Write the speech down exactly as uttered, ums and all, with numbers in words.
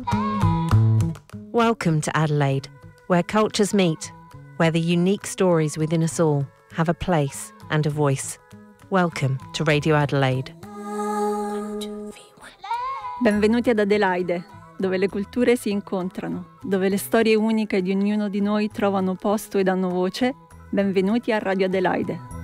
Welcome to Adelaide, where cultures meet, where the unique stories within us all have a place and a voice. Welcome to Radio Adelaide. Benvenuti ad Adelaide, dove le culture si incontrano, dove le storie uniche di ognuno di noi trovano posto e danno voce. Benvenuti a Radio Adelaide.